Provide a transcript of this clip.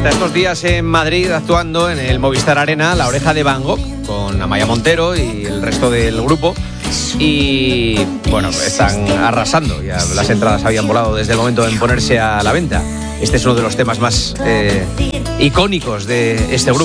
Está estos días en Madrid actuando en el Movistar Arena La Oreja de Van Gogh con Amaya Montero y el resto del grupo. Y bueno, están arrasando. Ya las entradas habían volado desde el momento de ponerse a la venta. Este es uno de los temas más icónicos de este grupo.